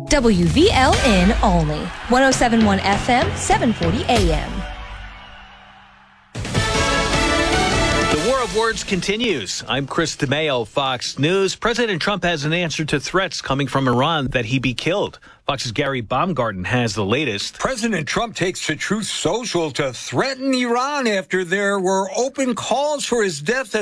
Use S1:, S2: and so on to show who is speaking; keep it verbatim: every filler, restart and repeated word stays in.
S1: W V L N Olney, one oh seven point one F M, seven forty A M.
S2: The war of words continues. I'm Chris DeMayo, Fox News. President Trump has an answer to threats coming from Iran that he be killed. Fox's Gary Baumgarten has the latest.
S3: President Trump takes to Truth Social to threaten Iran after there were open calls for his death at